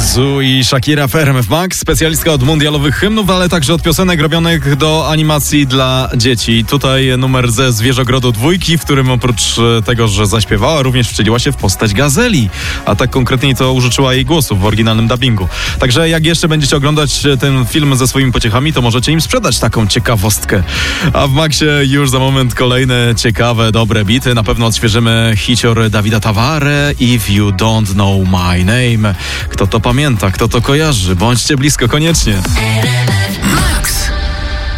Zu i Shakira w RMF Max, specjalistka od mundialowych hymnów, ale także od piosenek robionych do animacji dla dzieci. Tutaj numer ze Zwierzogrodu 2, w którym oprócz tego, że zaśpiewała, również wcieliła się w postać gazeli, a tak konkretniej to użyczyła jej głosu w oryginalnym dubbingu. Także jak jeszcze będziecie oglądać ten film ze swoimi pociechami, to możecie im sprzedać taką ciekawostkę. A w Maxie już za moment kolejne ciekawe, dobre bity. Na pewno odświeżymy hicior Davida Tavare, If You Don't Know My Name. Kto to pamięta, kto to kojarzy? Bądźcie blisko koniecznie.